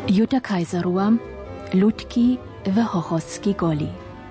Juta Kajzerova, Ludki w Hochowskiej goli.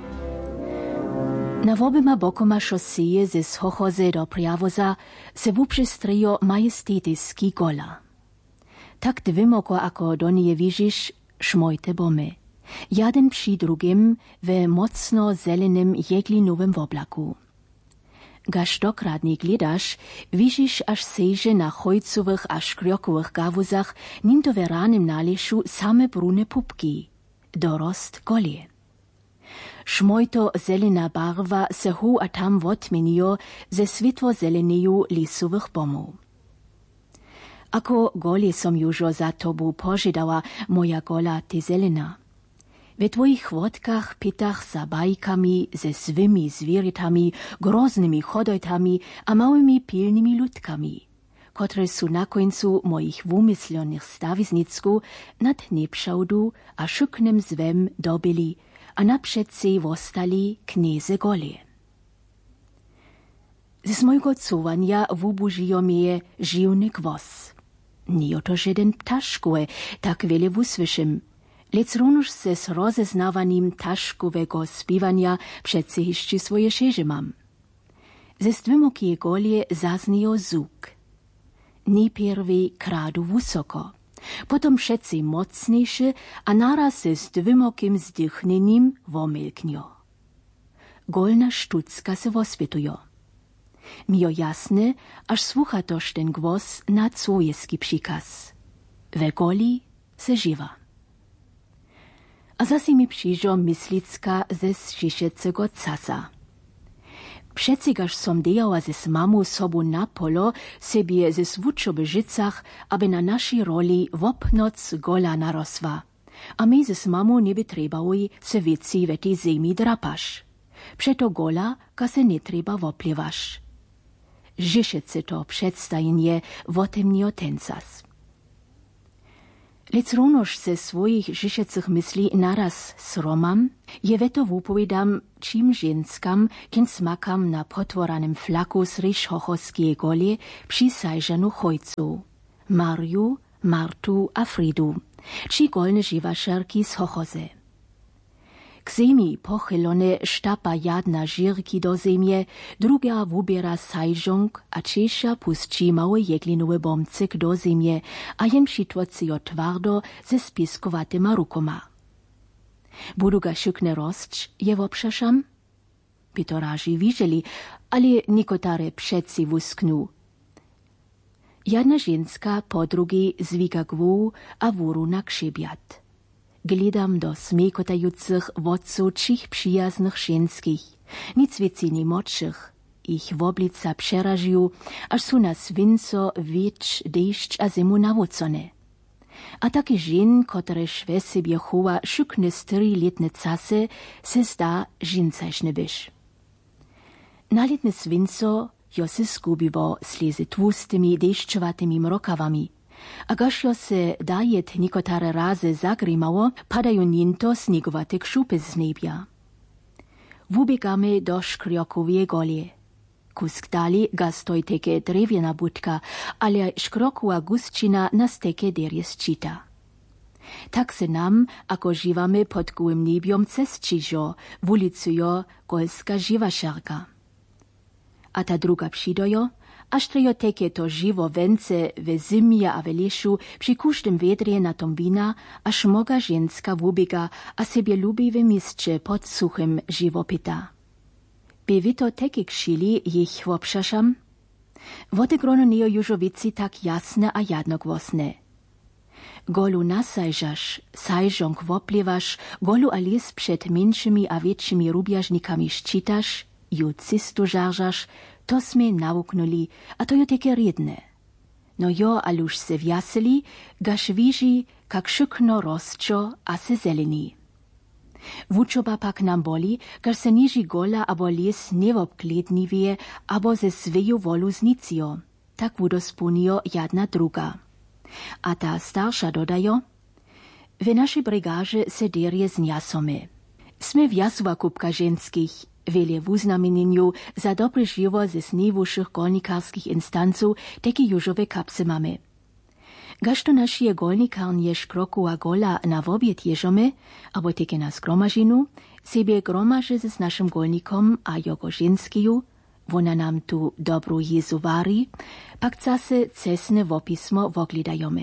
Na oboma bokoma šoseje ze Hochoze do Prjavoza se wuprzestrijo majestetyski gola. Tak dvimoko ako do nije widzisz, szmojte bomy. Jeden przy drugim w mocno zelenym jeglinowym oblaku. Gaż dokradnie gledasz, widzisz aż sejże na chojcowych a škrjokowych gawuzach ninto w ranym naleszu same brune pupki. Dorost golie. Šmojto zelena barwa se hu a tam wotmenio ze svitwo-zeleneju lisowych bomów. Ako golie som južo za tobu požidała moja gola te zelena. We twoich chłotkach pitach za bajkami ze swymi zwieritami, groznymi chodojtami a małymi pilnymi ludkami, które su na końcu moich wumyslonych stawiznicku nad nepšaudu a šuknem zwem dobili, a naprzedce wostali kneze golie. Z mojego cuwania wubužijo mnie žiwny gwos. Nie to żaden ptaszkue, tak wiele wusłyszym, lecz również ze z rozeznawanym ptaszkowego śpiewania przece jeszcze swoje szerze mam. Ze stwymokie golie zazniejo zuk. Najpierwej kradu wysoko, potom przece mocniejszy, a naraz ze stwymokim zdychnenim womilknio. Golna sztucka se wospietujo. Mio jasne, aż słucha toż ten głos na cwojeski przykaz. We goli se żywa. A zase mi przyjdzie myslicka ze zdziesiecego casa. Przecigaż som dejała ze mamu sobu na polo, sobie ze swuczoby życach, aby na naszej roli wopnoc gola narosła. A my ze mamu nie by trebały se wieci w tej zemi drapasz. Przeto gola, ka se nie treba wopliewasz. Žišece to przedstajenje wotemnio tencas. Lec runož ze svojich žišecych myslí naraz sromam, je veto wupowiedam, čím ženskam, ken smakam na potvoranem flaku sriš hochowskie golie přisajženu chojcu, Marju, Martu a Fridu, či golne živašerki z Hochoze. K zemi pochylone štapa jedna žirki do zemie, druga wubiera sajžong a češa pusči małe jeglinowe bomcek do zemie, a jem šitvocio twardo ze spiskowatyma rukoma. Budu ga šukne rosć, je wopšašam? Pitoraži widzieli, ale nikotare přeci wusknu. Jedna ženska po drugiej zwika gwu a wuru na krzybjat. Gledam do smekotajucych wodców czich przyjaznych ženskich, nic więcej nie młodszych. Ich woblica przerażił, aż su nas winco, wiecz, deszcz a zimu nawócone. A takie żen, które we sobie chowa szukne 4-letne casy, se zda žencajšne byś. Naletne swinco jo se skubiło sleze tłustymi, deszczowatymi mrokawami. A gaž jo se dajet nikotare raze zagrimało, padają ninto snigowate kšupe z nebja. Wubiegamy do škrjokowie golie. Kusk dali ga stoj teke drewjena budka, ale škrjokowa gusčina nas teke derje sčita. Tak se nam, ako živamy pod gołym nebiom cesčižo, wulicujo golska živašarka. A ta druga přidojo, aż trejo teke to živo vence ve zimie a ve lešu przy kuštym vedrje na tom vina, aż moga ženska wubiega a sebie lubi ve mistče pod suchym živopita. By vi to teke kšili jich wopšašam? Wote grono nejo južo vici tak jasne a jadnogłosne. Golu nasajžaš, sajžong wopliewaš, golu a lis przed mniejszymi a większymi rubjażnikami ščitaš, ju cistu žaržaš, to sme nawuknuli, a to jo teke redne. No jo aluž se vjaseli, gaž viži, kak šukno rostčo a se zeleni. Vučoba pak nam boli, gaž se niži gola abo les nevobklednivije, abo ze sveju volu znicijo. Tak vudospunijo jedna druga. A ta starša dodajo, v našej brigáže se derje z njasome. Sme vjasova kupka ženských, wiele w uznamieniu za dobre żywo ze najwyższych golnikarskich instanców takie jużowe kapsy mamy. Gašto naši golnikarnje škroku a gola na oběd ježome, abo teke na zgromažinu, sebe gromaže s našim golnikom a jego ženskiju, ona nam tu dobru jezu vari, pak zase cesne vopismo voglidajome.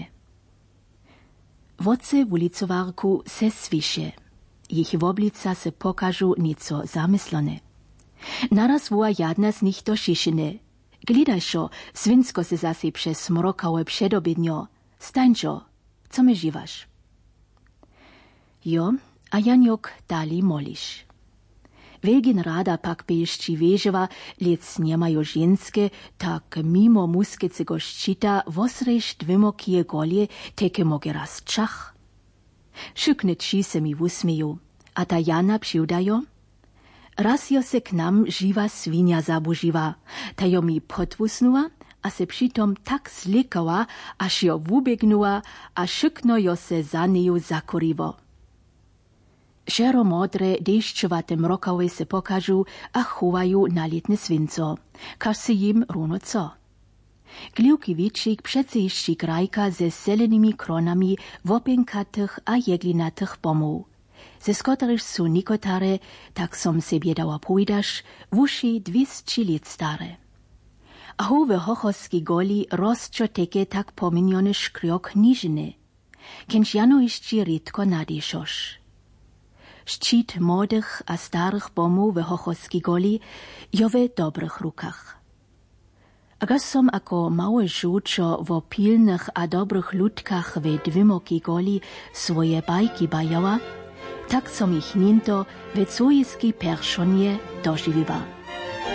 Voce v ulicovarku se sviše. Ich woblica se pokažu nico zamyslone. Naraz voa jadna z nich to šišine. Glidajšo, svinsko se zasi przez smrokałe předobědnjo. Stańczo, co my živaš? Jo, a Janjok dali moliš. Velgin rada pak pejšči veževa, lec njemajo ženske, tak mimo muskecego ščita vosrejš dvimo kije golje, teke moge raz čach. Šukneči se mi vusmeju, a ta Jana přivdajo? Raz jo se k nam živa svinja zabuživa, ta jo mi potvusnula, a se přitom tak zlikała, až jo vuběgnula a šukno jo se za neju zakorivo. Šero modre deščovate mrokave se pokažu a chovajú na letne svinco, kaž se jim runo co. Glivki vičik přece išči krajka ze zelenými kronami vopenkatych a jeglinatych pomov. Ze skotaryž su nikotare, tak som sebie dała pojdaš, vuši 200 let stare. A hove hochowski goli rozčo teke tak pominione škriok nižine, kenž jano išči rytko nadešoš. Ščit młodych a starych pomów we hochowski goli jo we dobrych rukach. A gaž som ako małe žučo vo pilnych a dobrych ludkach we dwimoki goli swoje bajki bajała, tak som ich ninto ve cojski peršonje doživiva.